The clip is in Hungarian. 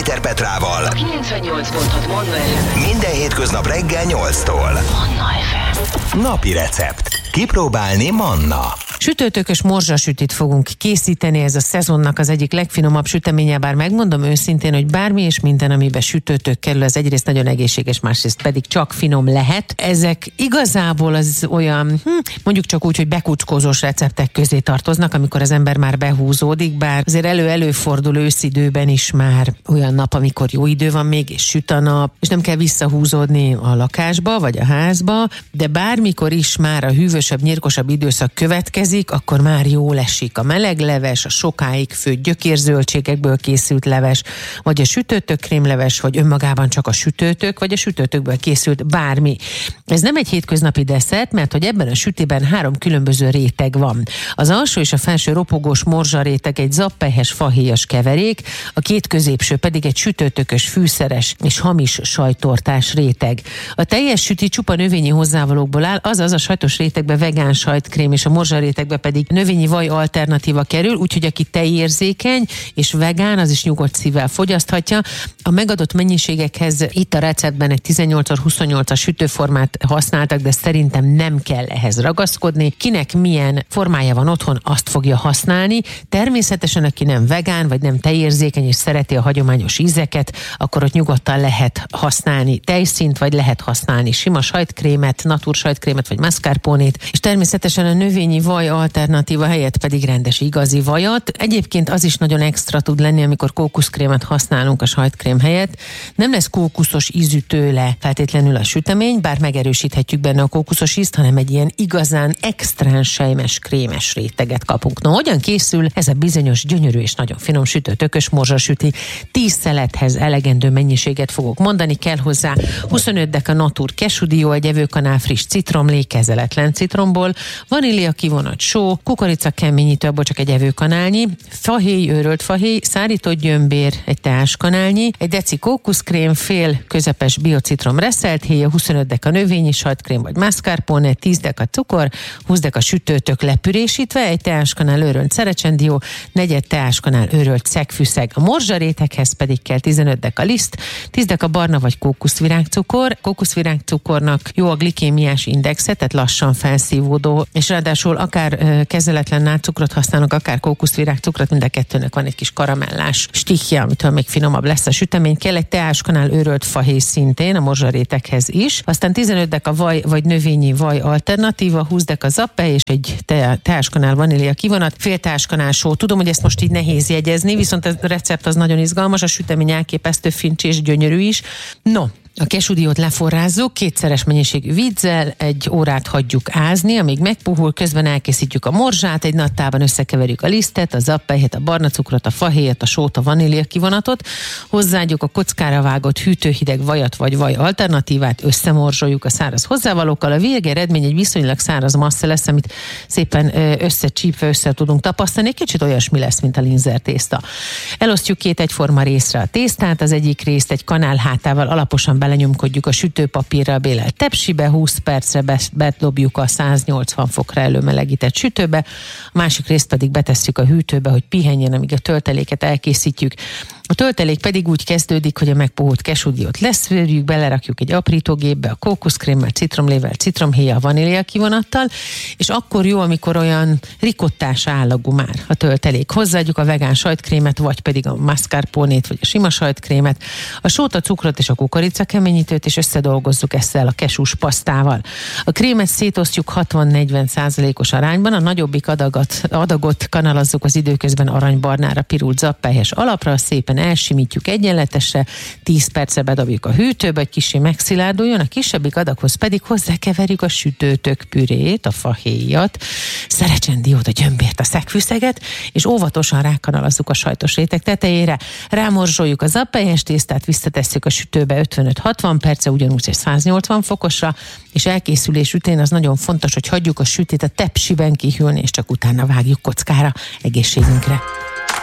Pinter Petrával. 98.6 Manna FM. Minden hétköznap reggel 8-tól. Manna FM. Napi recept. Kipróbálni Manna. Sütőtökös morzsasütit fogunk készíteni, ez a szezonnak az egyik legfinomabb süteménye, bár megmondom őszintén, hogy bármi és minden, amiben sütőtök kerül, az egyrészt nagyon egészséges, másrészt pedig csak finom lehet. Ezek igazából az olyan, mondjuk csak úgy, hogy bekucskózós receptek közé tartoznak, amikor az ember már behúzódik, bár azért előfordul őszidőben is már olyan nap, amikor jó idő van még, és süt a nap, és nem kell visszahúzódni a lakásba, vagy a házba, de bármikor is már a hűvösebb, nyírkosabb időszak következik, akkor már jól esik a meleg leves, a sokáig főtt gyökérzöldségekből készült leves, vagy a sütőtök krémleves, vagy önmagában csak a sütőtök, vagy a sütőtökből készült bármi. Ez nem egy hétköznapi desszert, mert hogy ebben a sütiben 3 különböző réteg van. Az alsó és a felső ropogós morzsa réteg egy zappelyhes fahéjas keverék, a 2 középső pedig egy sütőtökös, fűszeres és hamis sajttortás réteg. A teljes süti csupa növényi hozzávalókból áll, azaz a sajtos rétegbe vegán sajtkrém és a morzsa rétegbe pedig növényi vaj alternatíva kerül, úgyhogy aki tejérzékeny és vegán, az is nyugodt szívvel fogyaszthatja. A megadott mennyiségekhez itt a receptben egy 18x28-as sütőformát használtak, de szerintem nem kell ehhez ragaszkodni. Kinek milyen formája van otthon, azt fogja használni. Természetesen, aki nem vegán, vagy nem tejérzékeny és szereti a hagyományos ízeket, akkor ott nyugodtan lehet használni tejszínt, vagy lehet használni sima sajtkrémet, natursajtkrémet, vagy mascarponét, és természetesen a növényi vaj alternatíva helyett pedig rendes igazi vajat. Egyébként az is nagyon extra tud lenni, amikor kókuszkrémet használunk a sajtkrém helyett. Nem lesz kókuszos ízű tőle feltétlenül a sütemény, bár megerősíthetjük benne a kókuszos ízt, hanem egy ilyen igazán extrán sejmes, krémes réteget kapunk. No, hogyan készül ez a bizonyos gyönyörű és nagyon finom sütőtökös morzsasüti? 10 szelethez elegendő mennyiséget fogok mondani, kell hozzá 25 deka natur kesudió, egy evőkanál friss citromlé, kezeletlen citromból, vanília kivonat só, kukorica keményítő, abból csak egy evőkanálnyi, fahéj, őrölt fahéj, szárított gyömbér, egy teáskanálnyi, egy deci kókuszkrém, fél közepes biocitrom reszelt héja, 25 deka növényi sajtkrém vagy mascarpone, 10 deka cukor, 20 deka sütőtök lepürésítve, egy teáskanál őrölt szerecsendió, negyed teáskanál őrölt szegfűszeg. A morzsaréteghez pedig kell 15 deka liszt, 10 deka barna vagy kókuszvirágcukor. Kókuszvirágcukornak jó a glikémiás indexe, tehát lassan felszívódó, és ráadásul akár kezeletlen nátcukrot használnak, akár kókuszvirágcukrot, mind a kettőnek van egy kis karamellás stichja, amitől még finomabb lesz a sütemény. Kell egy teáskanál őrölt fahéj szintén a morzsaréteghez is, aztán 15 deka vaj vagy növényi vaj alternatíva, 20 deka zappely és egy teáskanál vanília kivonat, fél teáskanál só. Tudom, hogy ezt most így nehéz jegyezni, viszont a recept az nagyon izgalmas, a sütemény elképesztő fincs és gyönyörű is. No, a kesudiót leforrázzuk, 2-szeres mennyiségű vízzel, 1 órát hagyjuk ázni, amíg megpuhul, közben elkészítjük a morzsát, egy nattában összekeverjük a lisztet, a zappelyhet, a barna cukrot, a fahéjat, a sót, a vanília kivonatot, hozzáadjuk a kockára vágott hűtőhideg vajat vagy vaj alternatívát, összemorzsoljuk a száraz hozzávalókkal, a végeredmény egy viszonylag száraz massza lesz, amit szépen összecsípve össze tudunk tapasztani, egy kicsit olyasmi lesz, mint a linzer tészta. Elosztjuk 2 egyforma részre a tésztát, az egyik részt egy kanál hátával alaposan belenyomkodjuk a sütőpapírral bélelt tepsibe, 20 percre bedobjuk a 180 fokra előmelegített sütőbe, a másik részt pedig betesszük a hűtőbe, hogy pihenjen, amíg a tölteléket elkészítjük. A töltelék pedig úgy kezdődik, hogy a megpuhult kesudiót leszűrjük, belerakjuk egy aprítógépbe a kókuszkrémmel, citromlével, citromhéjjal, vanília kivonattal, és akkor jó, amikor olyan rikottás állagú már a töltelék. Hozzáadjuk a vegán sajtkrémet, vagy pedig a mascarponét, vagy a sima sajtkrémet, a sót, a cukrot és a kukorica keményítőt, és összedolgozzuk ezzel a kesús pasztával. A krémet szétosztjuk 60-40%-os arányban, a nagyobbik adagot kanalazzuk az időközben aranybarnára pirult zappelyhes alapra, szépen elsimítjuk egyenletesre, 10 percre bedobjuk a hűtőbe, hogy kissé megszilárduljon, a kisebbik adaghoz pedig hozzákeverjük a sütőtök pürét, a fahéjat, szerecsendiót, a gyömbért, a szegfűszeget, és óvatosan rákanalazzuk a sajtos réteg tetejére. Rámorzsoljuk a zappelyes tésztát, visszatesszük a sütőbe 55-60 perce, ugyanúgy 180 fokosra, és elkészülés után az nagyon fontos, hogy hagyjuk a sütét a tepsiben kihűlni, és csak utána vágjuk kockára egészségünkre.